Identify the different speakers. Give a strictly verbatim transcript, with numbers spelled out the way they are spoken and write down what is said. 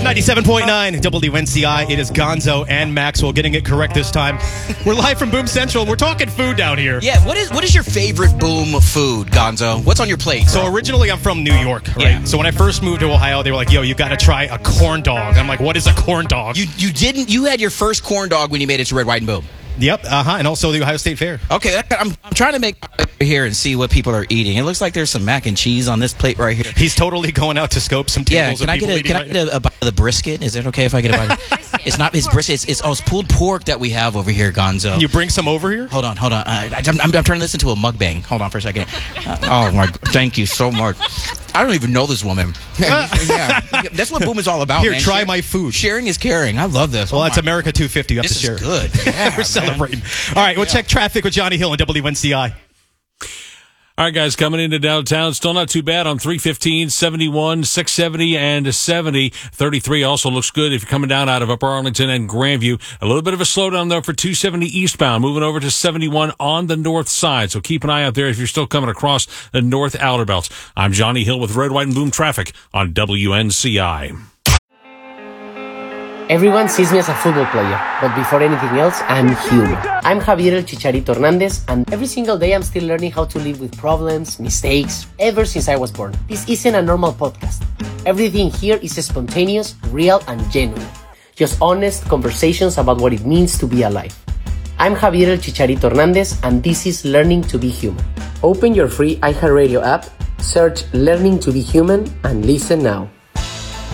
Speaker 1: ninety-seven point nine W N C I. It is Gonzo and Maxwell getting it correct this time. We're live from Boom Central. We're talking food down here.
Speaker 2: Yeah, what is what is your favorite Boom food, Gonzo? What's on your plate?
Speaker 1: So originally I'm from New York, right?
Speaker 2: Yeah.
Speaker 1: So when I first moved to Ohio, they were like, yo, you got to try a corn dog. I'm like, what is a corn dog?
Speaker 2: You you didn't you had your first corn dog when you made it to Red, White, and Boom.
Speaker 1: Yep, uh-huh, and also the Ohio State Fair.
Speaker 2: Okay, I'm, I'm trying to make here and see what people are eating. It looks like there's some mac and cheese on this plate right here.
Speaker 1: He's totally going out to scope some tables.
Speaker 2: Yeah, can I get a can I get a, a bite of the brisket? Is it okay if I get a bite? It's not his brisket. It's, it's oh, it's pulled pork that we have over here, Gonzo.
Speaker 1: Can you bring some over here?
Speaker 2: Hold on, hold on. Uh, I, I'm, I'm turning this into a mukbang. Hold on for a second. Uh, oh my, thank you so much. I don't even know this woman. Yeah, that's what Boom is all about.
Speaker 1: Here,
Speaker 2: man.
Speaker 1: try
Speaker 2: Share,
Speaker 1: my food.
Speaker 2: Sharing is caring. I love this.
Speaker 1: Well,
Speaker 2: oh
Speaker 1: that's
Speaker 2: my.
Speaker 1: America two fifty. You have
Speaker 2: This
Speaker 1: to share.
Speaker 2: is good. Yeah,
Speaker 1: We're celebrating. All right, we'll yeah. check traffic with Johnny Hill and W N C I.
Speaker 3: All right, guys, coming into downtown, still not too bad on three fifteen, seventy-one, six seventy, and seventy. thirty-three also looks good if you're coming down out of Upper Arlington and Grandview. A little bit of a slowdown, though, for two seventy eastbound, moving over to seventy-one on the north side. So keep an eye out there if you're still coming across the north outer belts. I'm Johnny Hill with Red, White, and Boom traffic on W N C I.
Speaker 4: Everyone sees me as a football player, but before anything else, I'm human. I'm Javier El Chicharito Hernandez, and every single day I'm still learning how to live with problems, mistakes, ever since I was born. This isn't a normal podcast. Everything here is spontaneous, real, and genuine. Just honest conversations about what it means to be alive. I'm Javier El Chicharito Hernandez, and this is Learning to Be Human. Open your free iHeartRadio app, search Learning to Be Human, and listen now.